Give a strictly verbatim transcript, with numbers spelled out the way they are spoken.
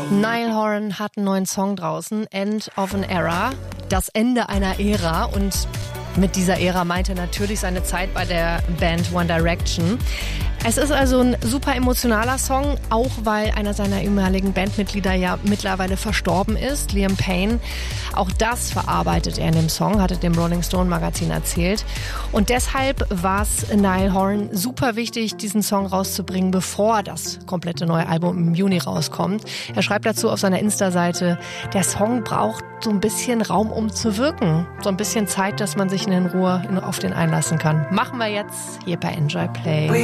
Niall Horan hat einen neuen Song draußen, End of an Era, das Ende einer Ära, und mit dieser Ära meint er natürlich seine Zeit bei der Band One Direction. Es ist also ein super emotionaler Song, auch weil einer seiner ehemaligen Bandmitglieder ja mittlerweile verstorben ist, Liam Payne. Auch das verarbeitet er in dem Song, hatte dem Rolling Stone Magazin erzählt. Und deshalb war es Niall Horan super wichtig, diesen Song rauszubringen, bevor das komplette neue Album im Juni rauskommt. Er schreibt dazu auf seiner Insta-Seite, der Song braucht so ein bisschen Raum, um zu wirken. So ein bisschen Zeit, dass man sich in Ruhe auf den einlassen kann. Machen wir jetzt hier bei Enjoy Play.